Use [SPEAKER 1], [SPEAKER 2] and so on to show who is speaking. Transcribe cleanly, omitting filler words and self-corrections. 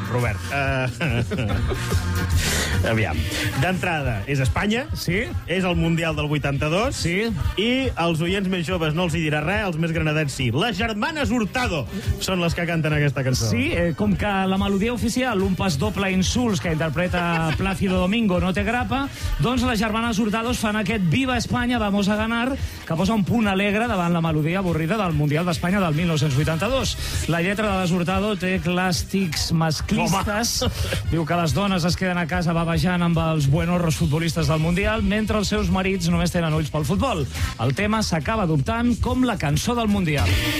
[SPEAKER 1] veurem, Robert. Aviam. D'entrada, és Espanya.
[SPEAKER 2] Sí.
[SPEAKER 1] És el Mundial del 82.
[SPEAKER 2] Sí.
[SPEAKER 1] I els oients més joves no els hi dirà res, els més granadets sí. Les germanes Hurtado són les que canten aquesta cançó.
[SPEAKER 2] Sí, com que la melodia oficial, un pas doble insults que interpreta Plácido Domingo, no té grapa, doncs les germanes Hurtado fan aquest Viva Espanya, vamos a ganar, que posa un punt alegre davant la melodia avorrida del Mundial d'Espanya del 1982. La lletra de les Hurtado té clàstics masclistes. Diu que les dones es queden a casa babejant amb els buenorros futbolistes del Mundial, mentre els seus marits només tenen ulls pel futbol. El tema s'acaba adoptant com la cançó del Mundial.